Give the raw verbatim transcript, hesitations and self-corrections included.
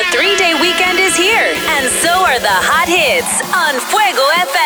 The three-day weekend is here, and so are the hot hits on Fuego F